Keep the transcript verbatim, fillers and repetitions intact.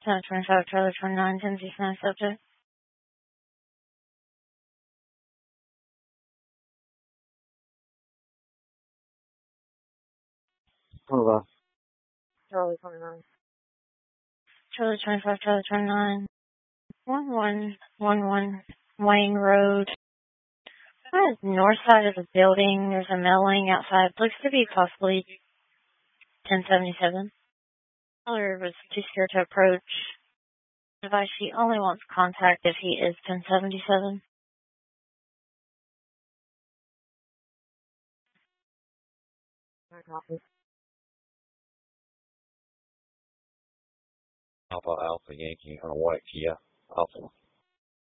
ten twenty-five, Charlie twenty-nine, Tennessee nine subject. Hold on. Charlie twenty-nine. Charlie twenty-five, Charlie twenty-nine. one one one one Wayne Road. On the north side of the building, there's a male laying outside. Looks to be possibly ten seventy-seven. Caller was too scared to approach. Advice, she only wants contact if he is ten seventy-seven. Alpha Alpha Yankee on a white Kia. Alpha.